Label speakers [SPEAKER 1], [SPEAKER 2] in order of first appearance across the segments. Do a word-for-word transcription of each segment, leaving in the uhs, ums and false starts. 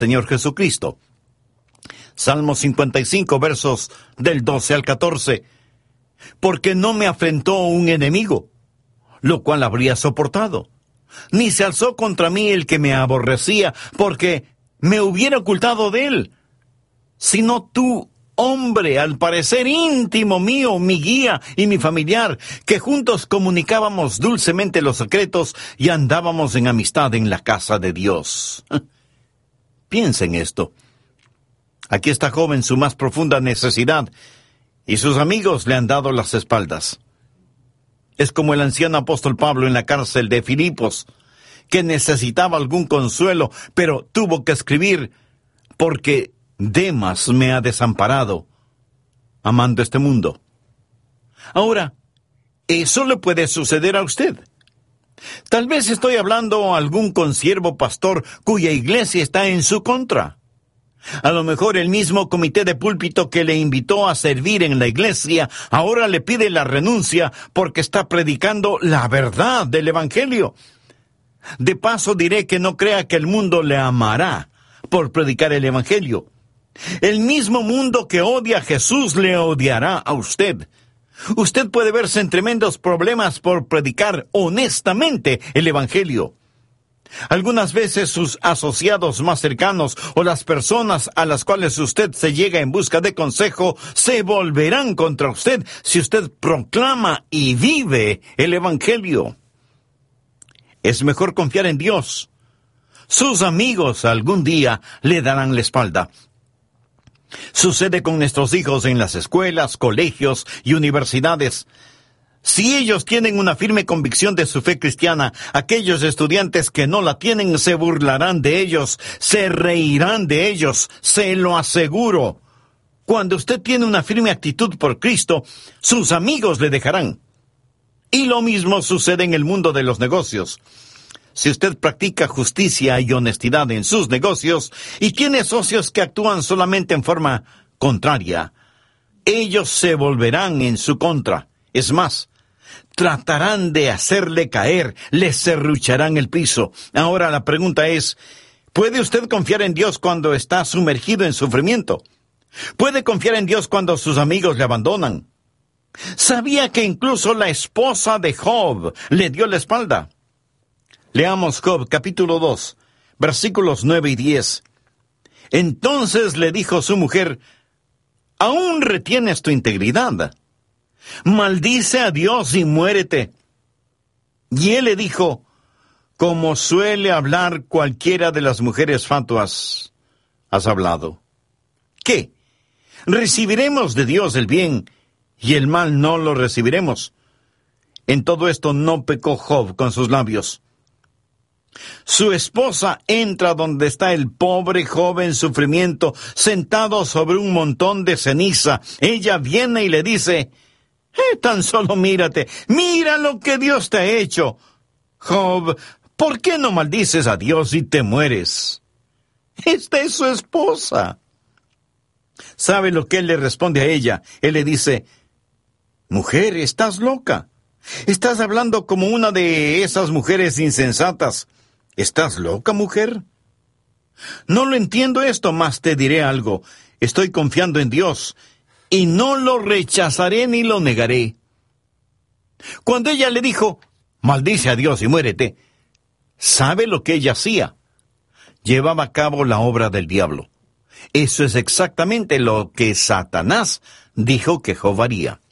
[SPEAKER 1] Señor Jesucristo. Salmo cincuenta y cinco, versos del doce al catorce. Porque no me afrentó un enemigo, lo cual habría soportado. Ni se alzó contra mí el que me aborrecía, porque me hubiera ocultado de él. Sino tú, hombre, al parecer íntimo mío, mi guía y mi familiar, que juntos comunicábamos dulcemente los secretos y andábamos en amistad en la casa de Dios. Piensa en esto. Aquí está Job en su más profunda necesidad, y sus amigos le han dado las espaldas. Es como el anciano apóstol Pablo en la cárcel de Filipos, que necesitaba algún consuelo, pero tuvo que escribir, porque Demas me ha desamparado, amando este mundo. Ahora, eso le puede suceder a usted. Tal vez estoy hablando a algún consiervo pastor cuya iglesia está en su contra. A lo mejor el mismo comité de púlpito que le invitó a servir en la iglesia ahora le pide la renuncia porque está predicando la verdad del Evangelio. De paso diré que no crea que el mundo le amará por predicar el Evangelio. El mismo mundo que odia a Jesús le odiará a usted. Usted puede verse en tremendos problemas por predicar honestamente el Evangelio. Algunas veces sus asociados más cercanos o las personas a las cuales usted se llega en busca de consejo se volverán contra usted si usted proclama y vive el Evangelio. Es mejor confiar en Dios. Sus amigos algún día le darán la espalda. Sucede con nuestros hijos en las escuelas, colegios y universidades. Si ellos tienen una firme convicción de su fe cristiana, aquellos estudiantes que no la tienen se burlarán de ellos, se reirán de ellos, se lo aseguro. Cuando usted tiene una firme actitud por Cristo, sus amigos le dejarán. Y lo mismo sucede en el mundo de los negocios. Si usted practica justicia y honestidad en sus negocios y tiene socios que actúan solamente en forma contraria, ellos se volverán en su contra. Es más, tratarán de hacerle caer, le serrucharán el piso. Ahora la pregunta es, ¿puede usted confiar en Dios cuando está sumergido en sufrimiento? ¿Puede confiar en Dios cuando sus amigos le abandonan? ¿Sabía que incluso la esposa de Job le dio la espalda? Leamos Job capítulo dos, versículos nueve y diez. Entonces le dijo su mujer, ¿aún retienes tu integridad? Maldice a Dios y muérete. Y él le dijo, como suele hablar cualquiera de las mujeres fatuas, has hablado. ¿Qué? ¿Recibiremos de Dios el bien y el mal no lo recibiremos? En todo esto no pecó Job con sus labios. Su esposa entra donde está el pobre joven en sufrimiento, sentado sobre un montón de ceniza. Ella viene y le dice, eh, tan solo mírate, mira lo que Dios te ha hecho. Job, ¿por qué no maldices a Dios y te mueres? Esta es su esposa. ¿Sabe lo que él le responde a ella? Él le dice, mujer, estás loca. Estás hablando como una de esas mujeres insensatas. ¿Estás loca, mujer? No lo entiendo esto, mas te diré algo. Estoy confiando en Dios, y no lo rechazaré ni lo negaré. Cuando ella le dijo, maldice a Dios y muérete, ¿sabe lo que ella hacía? Llevaba a cabo la obra del diablo. Eso es exactamente lo que Satanás dijo que Job haría.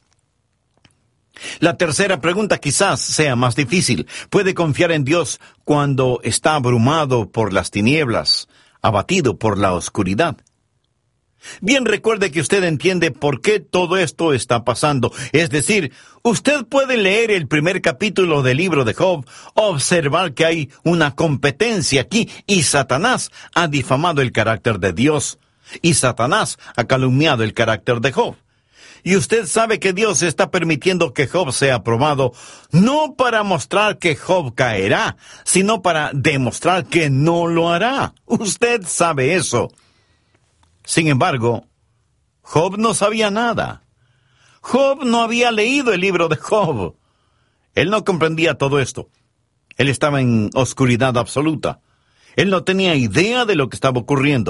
[SPEAKER 1] La tercera pregunta quizás sea más difícil. ¿Puede confiar en Dios cuando está abrumado por las tinieblas, abatido por la oscuridad? Bien, recuerde que usted entiende por qué todo esto está pasando. Es decir, usted puede leer el primer capítulo del libro de Job, observar que hay una competencia aquí, y Satanás ha difamado el carácter de Dios, y Satanás ha calumniado el carácter de Job. Y usted sabe que Dios está permitiendo que Job sea probado, no para mostrar que Job caerá, sino para demostrar que no lo hará. Usted sabe eso. Sin embargo, Job no sabía nada. Job no había leído el libro de Job. Él no comprendía todo esto. Él estaba en oscuridad absoluta. Él no tenía idea de lo que estaba ocurriendo.